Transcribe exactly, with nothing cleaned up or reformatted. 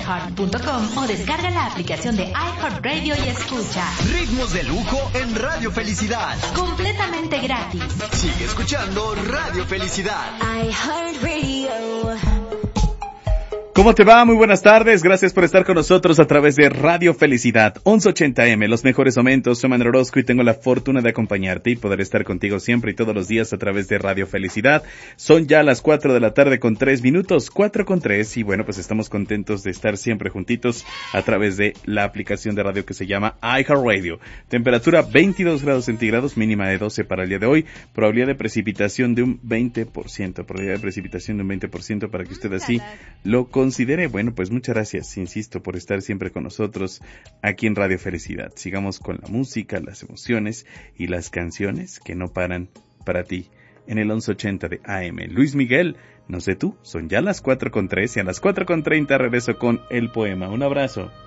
iheart punto com o descarga la aplicación de iHeartRadio y escucha Ritmos de Lujo en Radio Felicidad. Completamente gratis. Sigue escuchando Radio Felicidad. iHeartRadio. ¿Cómo te va? Muy buenas tardes. Gracias por estar con nosotros a través de Radio Felicidad once ochenta eme, los mejores momentos. Soy Manuel Orozco y tengo la fortuna de acompañarte y poder estar contigo siempre y todos los días a través de Radio Felicidad. Son ya las cuatro de la tarde con tres minutos, cuatro con tres, y bueno, pues estamos contentos de estar siempre juntitos a través de la aplicación de radio que se llama iHeartRadio. Temperatura veintidós grados centígrados, mínima de doce para el día de hoy. Probabilidad de precipitación de un veinte por ciento. Probabilidad de precipitación de un veinte por ciento para que usted así lo considere. Bueno, pues muchas gracias, insisto, por estar siempre con nosotros aquí en Radio Felicidad. Sigamos con la música, las emociones y las canciones que no paran para ti en el once ochenta de A M. Luis Miguel, no sé tú, son ya las cuatro con tres y a las cuatro con treinta regreso con el poema. Un abrazo.